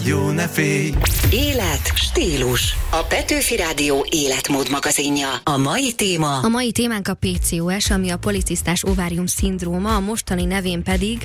Jó, ne félj! Élet, stílus. A Petőfi Rádió életmód magazinja. A mai téma... A mai témánk a PCOS, ami a policisztás ovárium szindróma, a mostani nevén pedig...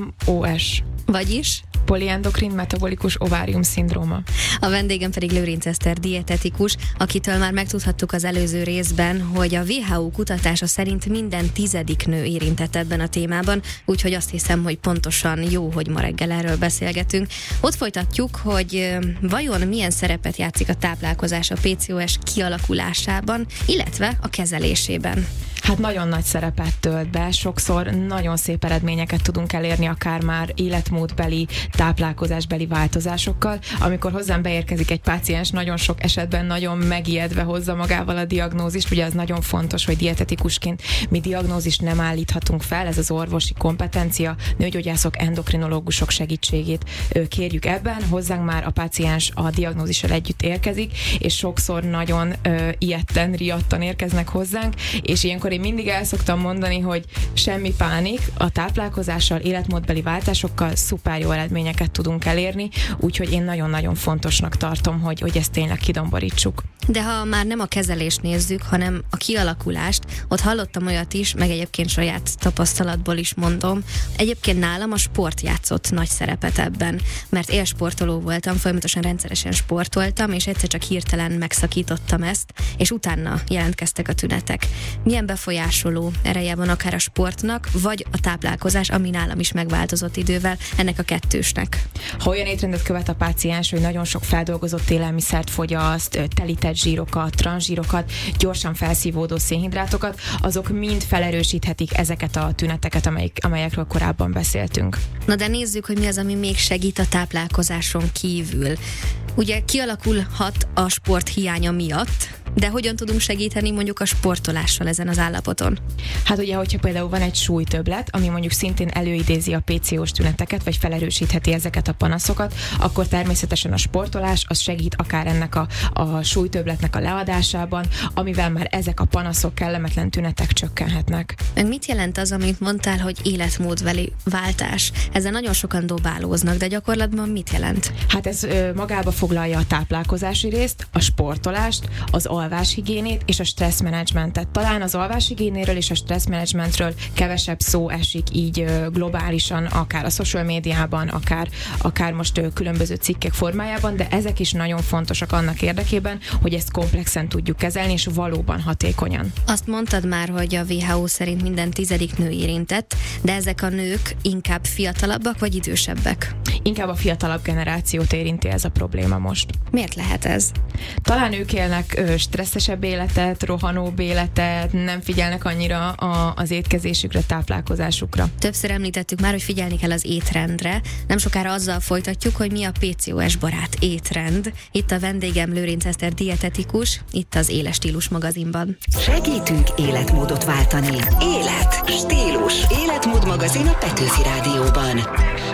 PMOS. Vagyis... Poliendokrin metabolikus ovárium szindróma. A vendégem pedig Lőrinc Eszter dietetikus, akitől már megtudhattuk az előző részben, hogy a WHO kutatása szerint minden 10. nő érintett ebben a témában, úgyhogy azt hiszem, hogy pontosan jó, hogy ma reggel erről beszélgetünk. Ott folytatjuk, hogy vajon milyen szerepet játszik a táplálkozás a PCOS kialakulásában, illetve a kezelésében. Hát nagyon nagy szerepet tölt be, sokszor nagyon szép eredményeket tudunk elérni, akár már életmódbeli, táplálkozásbeli változásokkal. Amikor hozzám beérkezik egy páciens, nagyon sok esetben nagyon megijedve hozza magával a diagnózist. Ugye az nagyon fontos, hogy dietetikusként mi diagnózist nem állíthatunk fel, ez az orvosi kompetencia, nőgyógyászok, endokrinológusok segítségét kérjük ebben. Hozzánk már a páciens a diagnózissal együtt érkezik, és sokszor nagyon ijedten, riadtan érkeznek hozzánk, és ilyenkor én mindig el szoktam mondani, hogy semmi pánik, a táplálkozással, életmódbeli váltásokkal szuper jó eredményeket tudunk elérni, úgyhogy én nagyon-nagyon fontosnak tartom, hogy ezt tényleg kidomborítsuk. De ha már nem a kezelést nézzük, hanem a kialakulást, ott hallottam olyat is, meg egyébként saját tapasztalatból is mondom. Egyébként nálam a sport játszott nagy szerepet ebben, mert élsportoló voltam, folyamatosan rendszeresen sportoltam, és egyszer csak hirtelen megszakítottam ezt, és utána jelentkeztek a tünetek. Milyen befolyásoló ereje van akár a sportnak, vagy a táplálkozás, ami nálam is megváltozott idővel, ennek a kettősnek? Ha olyan étrendet követ a páciens, hogy nagyon sok feldolgozott élelmiszert fogyaszt, telített zsírokat, transzsírokat, gyorsan felszívódó szénhidrátokat, azok mind felerősíthetik ezeket a tüneteket, amelyekről korábban beszéltünk. Na de nézzük, hogy mi az, ami még segít a táplálkozáson kívül. Ugye kialakulhat a sport hiánya miatt, de hogyan tudunk segíteni mondjuk a sportolással ezen az állapoton? Hát ugye, hogyha például van egy súlytöbblet, ami mondjuk szintén előidézi a PCOS tüneteket, vagy felerősítheti ezeket a panaszokat, akkor természetesen a sportolás az segít akár ennek a súlytöbbletnek a leadásában, amivel már ezek a panaszok, kellemetlen tünetek csökkenhetnek. Meg mit jelent az, amit mondtál, hogy életmódbeli váltás? Ezzel nagyon sokan dobálóznak, de gyakorlatban mit jelent? Hát ez magába foglalja a táplálkozási részt, a sportolást, az alváshigiénét és a stresszmenedzsmentet. Talán az alváshigiénéről és a stresszmenedzsmentről kevesebb szó esik így globálisan, akár a social médiában, akár most különböző cikkek formájában, de ezek is nagyon fontosak annak érdekében, hogy ezt komplexen tudjuk kezelni, és valóban hatékonyan. Azt mondtad már, hogy a WHO szerint minden 10. nő érintett, de ezek a nők inkább fiatalabbak vagy idősebbek? Inkább a fiatalabb generációt érinti ez a probléma most. Miért lehet ez? Talán ők élnek stresszesebb életet, rohanóbb életet, nem figyelnek annyira az étkezésükre, táplálkozásukra. Többször említettük már, hogy figyelni kell az étrendre. Nem sokára azzal folytatjuk, hogy mi a PCOS barát étrend. Itt a vendégem Lőrinc Eszter dietetikus, itt az Éles Stílus magazinban. Segítünk életmódot váltani. Élet, stílus, életmód magazin a Petőfi Rádióban.